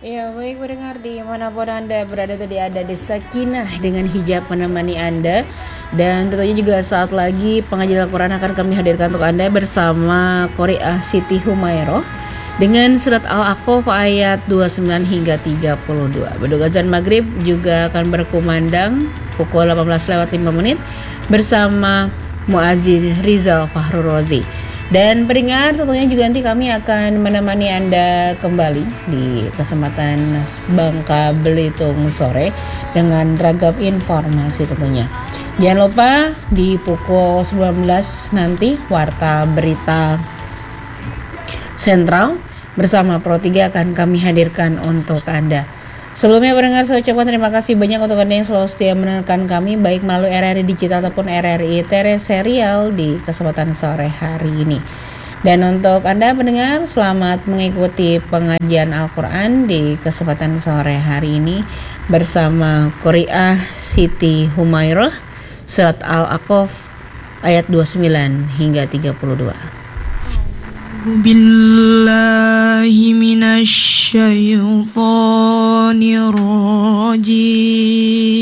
Ya baik pendengar dimanapun Anda berada, tadi ada Sakinah dengan hijab menemani Anda. Dan tentunya juga saat lagi pengajian Al-Quran akan kami hadirkan untuk Anda bersama Qori'ah Siti Humairah dengan surat Al-A'qaf ayat 29 hingga 32. Beduk azan maghrib juga akan berkumandang pukul 18:05 bersama Muazzin Rizal Fahru Rozi. Dan peringat tentunya juga nanti kami akan menemani Anda kembali di kesempatan Bangka Belitung sore dengan ragam informasi tentunya. Jangan lupa di pukul 19 nanti Warta Berita Sentral bersama Pro 3 akan kami hadirkan untuk Anda. Sebelumnya pendengar, saya ucapkan terima kasih banyak untuk Anda yang selalu setia mendengarkan kami baik melalui RRI Digital ataupun RRI Tereserial di kesempatan sore hari ini. Dan untuk Anda pendengar, selamat mengikuti pengajian Al-Quran di kesempatan sore hari ini bersama Qori'ah Siti Humairah surat Al-A'qaf ayat 29 hingga 32. Billahi minasyaitonir rajim.